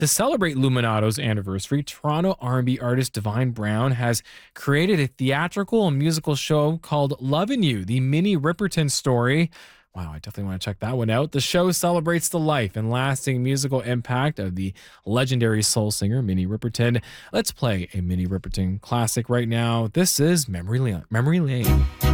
To celebrate Luminato's anniversary, Toronto R&B artist Divine Brown has created a theatrical and musical show called Lovin' You, the Minnie Riperton story. Wow, I definitely want to check that one out. The show celebrates the life and lasting musical impact of the legendary soul singer Minnie Riperton. Let's play a Minnie Riperton classic right now. This is Memory Lane.